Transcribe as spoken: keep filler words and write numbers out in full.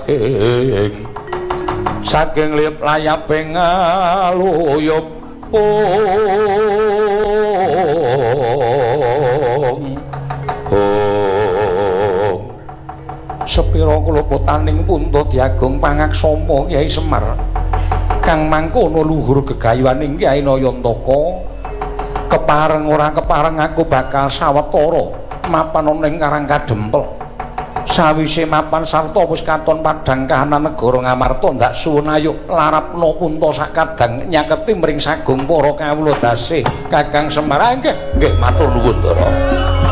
saking saking lip layaping aluyup ong ong sepira kula potaning punta diagung pangaksama Kyai Semar kang mangkono luhur gegayuhaning Kyai Nayantaka kepareng ora kepareng aku bakal sawetara mapan ana ing Karang Kadempel sawise mapan sarta wis katon padhang kahanan negara Ngamarta ndak suwun ayo larapna punta sakadang nyaketi mring sagung para kawula dasih Kakang Semar nggih nggih matur nuwun Ndara.